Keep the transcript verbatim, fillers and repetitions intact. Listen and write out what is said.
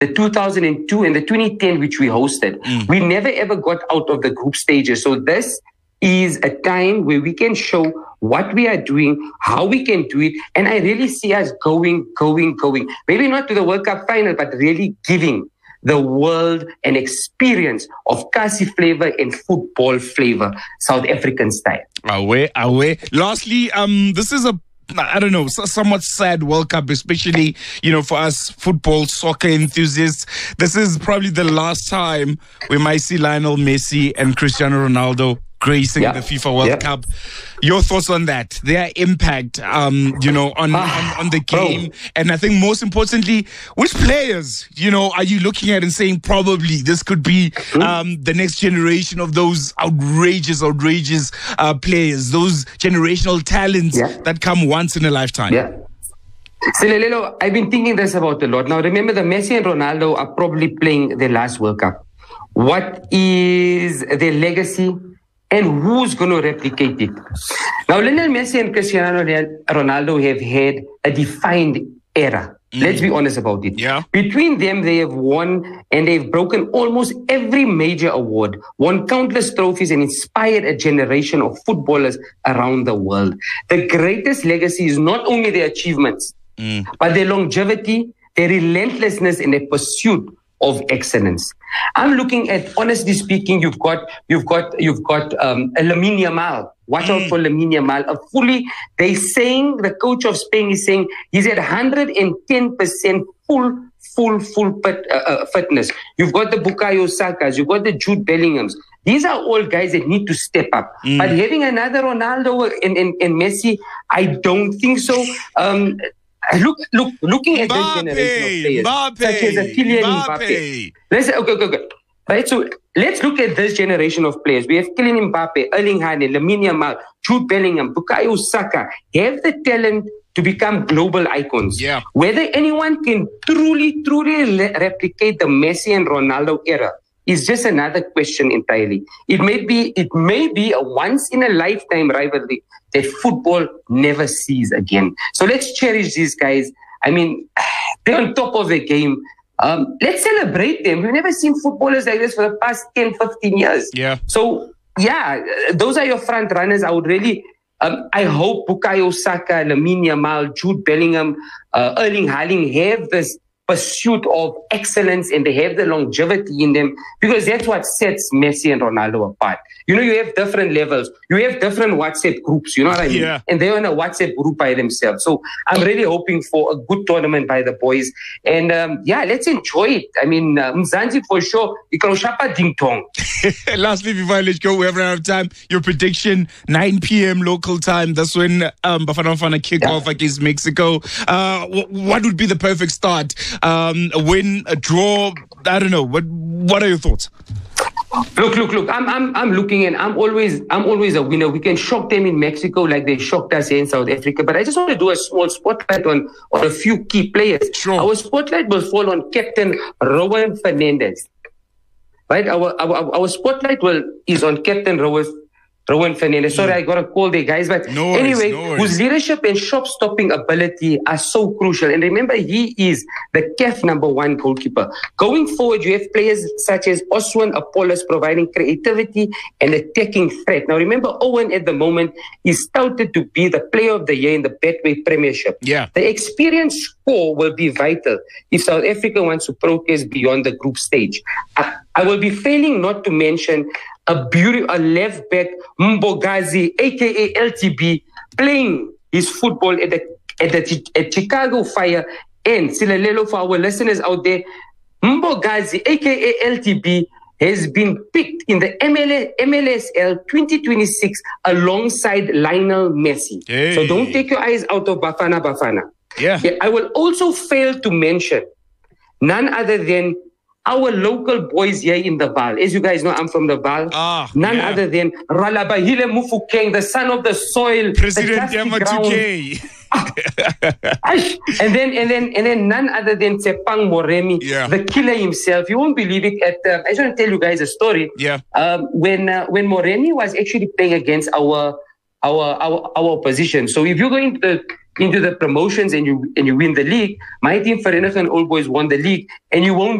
the two thousand two and the twenty ten, which we hosted. Mm. We never ever got out of the group stages. So this is a time where we can show what we are doing, how we can do it. And I really see us going, going, going. Maybe not to the World Cup final, but really giving the world an experience of Kasi flavor and football flavor, South African style. Away, away. Lastly, um, this is a I don't know, somewhat sad World Cup, especially, you know, for us football, soccer enthusiasts. This is probably the last time we might see Lionel Messi and Cristiano Ronaldo gracing yeah. the FIFA World yeah. Cup. Your thoughts on that, their impact, um, you know, on, ah, on, on the game. Bro. And I think most importantly, which players, you know, are you looking at and saying probably this could be um, the next generation of those outrageous, outrageous uh, players, those generational talents yeah. that come once in a lifetime? Yeah. Silelelo, I've been thinking this about a lot. Now, remember, the Messi and Ronaldo are probably playing their last World Cup. What is their legacy? And who's going to replicate it? Now, Lionel Messi and Cristiano Ronaldo have had a defined era. Mm. Let's be honest about it. Yeah. Between them, they have won and they've broken almost every major award, won countless trophies and inspired a generation of footballers around the world. The greatest legacy is not only their achievements, mm. but their longevity, their relentlessness in their pursuit of excellence. I'm looking at, honestly speaking, you've got, you've got, you've got um, a Lamine Yamal. Watch mm. out for Lamine Yamal. A fully, they saying, the coach of Spain is saying he's at one hundred ten percent full, full, full fit, uh, uh, fitness. You've got the Bukayo Sakas, you've got the Jude Bellinghams. These are all guys that need to step up. Mm. But having another Ronaldo and, and, and Messi, I don't think so. Um, Look, look, looking at Mbappe, this generation of players, Mbappe, such as a Kylian Mbappe. Mbappe. Let's okay, okay, okay. Right, so let's look at this generation of players. We have Kylian Mbappe, Erling Haaland, Lamine Yamal, Jude Bellingham, Bukayo Saka, have the talent to become global icons. Yeah. Whether anyone can truly, truly le- replicate the Messi and Ronaldo era is just another question entirely. It may be, it may be a once in a lifetime rivalry that football never sees again. So let's cherish these guys. I mean, they're on top of the game. Um, let's celebrate them. We've never seen footballers like this for the past ten, fifteen years. Yeah. So, yeah, those are your front runners. I would really, um, I hope Bukayo Saka, Lamine Yamal, Jude Bellingham, uh, Erling Haaland have this pursuit of excellence and they have the longevity in them, because that's what sets Messi and Ronaldo apart. You know, you have different levels. You have different WhatsApp groups, you know what I mean? Yeah. And they're in a WhatsApp group by themselves. So I'm really hoping for a good tournament by the boys. And um, yeah, let's enjoy it. I mean, uh, Mzansi for sure. Ikroshapa ding tong. Lastly, before I let you go, we have run out of time. Your prediction, nine p.m. local time. That's when um, Bafana Bafana kick yeah. off against Mexico. Uh, what would be the perfect start? Um, a win, a draw? I don't know. What What are your thoughts? Look, look, look. I'm, I'm, I'm looking, and I'm always, I'm always a winner. We can shock them in Mexico like they shocked us here in South Africa. But I just want to do a small spotlight on, on a few key players. Sure. Our spotlight will fall on Captain Rowan Fernandez. Right? Our, our, our spotlight will is on Captain Rowan. Rowan Fernandez. Sorry, I got a call there, guys. But no anyway, worries, no whose leadership and shot-stopping ability are so crucial. And remember, he is the C A F number one goalkeeper. Going forward, you have players such as Oswan Apollos providing creativity and attacking threat. Now, remember, Owen at the moment is touted to be the player of the year in the Betway Premiership. Yeah. The experience score will be vital if South Africa wants to progress beyond the group stage. I, I will be failing not to mention a beauty, a left back, Mbogazi, aka L T B, playing his football at the at the at Chicago Fire. And Silelelo, for our listeners out there, Mbogazi, aka L T B, has been picked in the M L A, M L S L twenty twenty-six alongside Lionel Messi. Hey. So don't take your eyes out of Bafana Bafana. Yeah. yeah. I will also fail to mention none other than our local boys here in the Vaal. As you guys know, I'm from the Vaal. Ah, None yeah. other than Ralabahile Mufokeng, the son of the soil, President the Yama two K. and then, and then, and then, none other than Tsepang Moremi, yeah. the killer himself. You won't believe it. At uh, I just want to tell you guys a story. Yeah. Um, when uh, when Moremi was actually playing against our our our our opposition. So if you go into the into the promotions and you and you win the league. My team, Vereniging Old Boys, won the league, and you won't